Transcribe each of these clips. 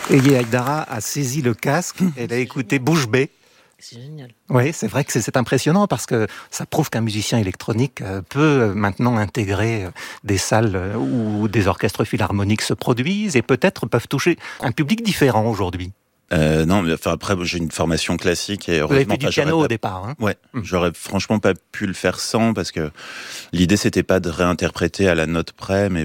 Eye Haïdara a saisi le casque, elle a écouté bouche bée. C'est génial. Oui, c'est vrai que c'est impressionnant parce que ça prouve qu'un musicien électronique peut maintenant intégrer des salles où des orchestres philharmoniques se produisent et peut-être peuvent toucher un public différent aujourd'hui. Non, mais enfin après j'ai une formation classique et vous avez heureusement fait du piano au départ. Hein. Ouais, j'aurais franchement pas pu le faire sans parce que l'idée c'était pas de réinterpréter à la note près, mais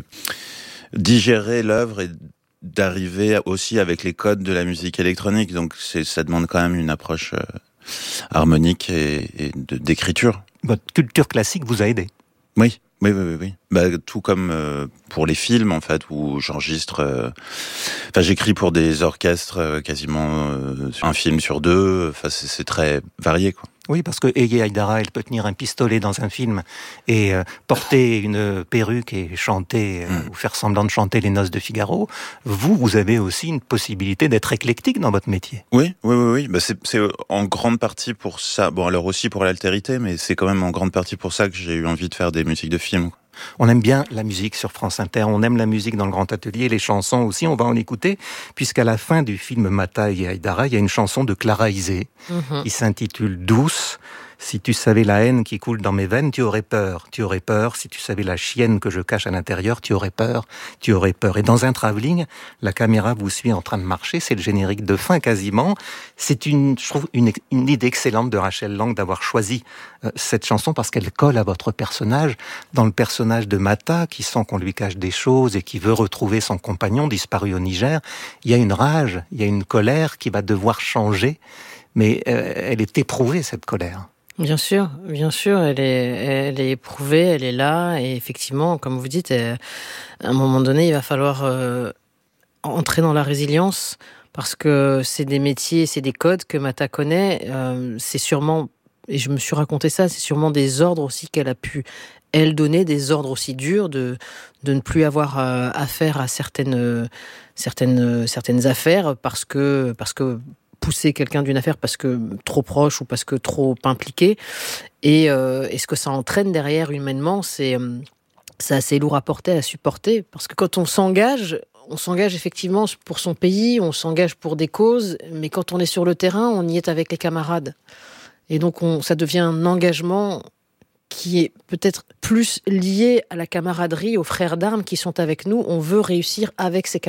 digérer l'œuvre et d'arriver aussi avec les codes de la musique électronique. Donc ça demande quand même une approche harmonique et d'écriture. Votre culture classique vous a aidé. Oui. Bah, tout comme pour les films, en fait, où j'enregistre... j'écris pour des orchestres quasiment un film sur deux. Enfin, c'est très varié, quoi. Oui, parce que Eye Haïdara, elle peut tenir un pistolet dans un film et porter une perruque et chanter ou faire semblant de chanter les noces de Figaro. Vous avez aussi une possibilité d'être éclectique dans votre métier. Oui. Bah, c'est en grande partie pour ça. Bon, alors aussi pour l'altérité, mais c'est quand même en grande partie pour ça que j'ai eu envie de faire des musiques de films. On aime bien la musique sur France Inter, on aime la musique dans le Grand Atelier, les chansons aussi, on va en écouter, puisqu'à la fin du film Mata et Haïdara, il y a une chanson de Clara Isé qui s'intitule Douce. Si tu savais la haine qui coule dans mes veines, tu aurais peur. Tu aurais peur. Si tu savais la chienne que je cache à l'intérieur, tu aurais peur. Tu aurais peur. Et dans un travelling, la caméra vous suit en train de marcher. C'est le générique de fin quasiment. C'est je trouve une idée excellente de Rachel Lang d'avoir choisi cette chanson parce qu'elle colle à votre personnage. Dans le personnage de Mata, qui sent qu'on lui cache des choses et qui veut retrouver son compagnon disparu au Niger, il y a une rage, il y a une colère qui va devoir changer. Mais elle est éprouvée, cette colère. Bien sûr, elle est éprouvée, elle est là, et effectivement, comme vous dites, à un moment donné, il va falloir entrer dans la résilience, parce que c'est des métiers, c'est des codes que Mata connaît, c'est sûrement, et je me suis raconté ça, c'est sûrement des ordres aussi qu'elle a pu, elle, donner, des ordres aussi durs de ne plus avoir affaire à certaines affaires, parce que pousser quelqu'un d'une affaire parce que trop proche ou parce que trop impliqué, et ce que ça entraîne derrière humainement, c'est assez lourd à porter, à supporter, parce que quand on s'engage effectivement pour son pays, on s'engage pour des causes, mais quand on est sur le terrain, on y est avec les camarades, et donc ça devient un engagement qui est peut-être plus lié à la camaraderie, aux frères d'armes qui sont avec nous. On veut réussir avec ces camarades.